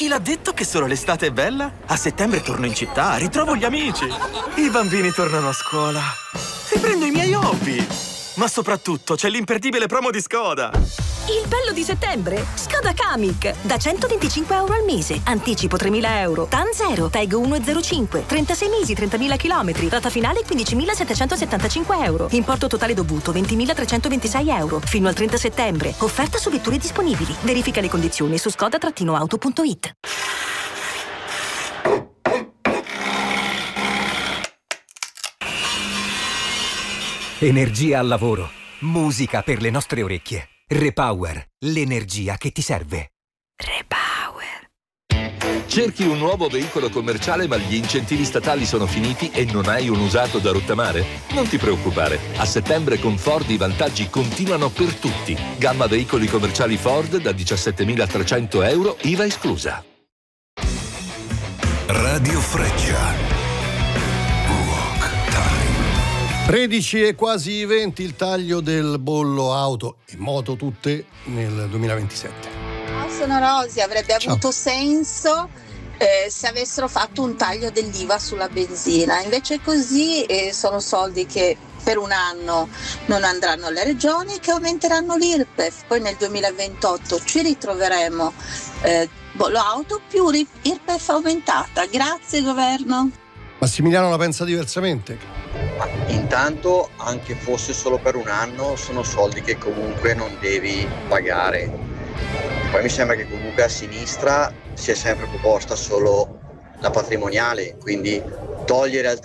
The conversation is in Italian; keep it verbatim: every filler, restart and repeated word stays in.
Chi l'ha detto che solo l'estate è bella? A settembre torno in città, ritrovo gli amici. I bambini tornano a scuola. Riprendo i miei hobby. Ma soprattutto c'è l'imperdibile promo di Skoda. Il bello di settembre? Skoda Kamiq. Da centoventicinque euro al mese. Anticipo tremila euro. T A N zero. T E G uno zero cinque. trentasei mesi, trentamila chilometri. Rata finale quindicimilasettecentosettantacinque euro. Importo totale dovuto ventimilatrecentoventisei euro. Fino al trenta settembre. Offerta su vetture disponibili. Verifica le condizioni su skoda auto punto it. Energia al lavoro. Musica per le nostre orecchie. Repower, l'energia che ti serve. Repower. Cerchi un nuovo veicolo commerciale ma gli incentivi statali sono finiti e non hai un usato da rottamare? Non ti preoccupare. A settembre con Ford i vantaggi continuano per tutti. Gamma veicoli commerciali Ford da diciassettemilatrecento euro, I V A esclusa. Radio Freccia. tredici e quasi venti il taglio del bollo auto e moto tutte nel duemilaventisette. Ciao, sono Rosy, avrebbe Ciao. avuto senso eh, se avessero fatto un taglio dell'I V A sulla benzina, invece così eh, sono soldi che per un anno non andranno alle regioni, che aumenteranno l'I R P E F, poi nel duemilaventotto ci ritroveremo eh, bollo auto più I R P E F aumentata. Grazie governo. Massimiliano la pensa diversamente. Ma intanto, anche fosse solo per un anno, sono soldi che comunque non devi pagare. Poi mi sembra che comunque a sinistra sia sempre proposta solo la patrimoniale, quindi togliere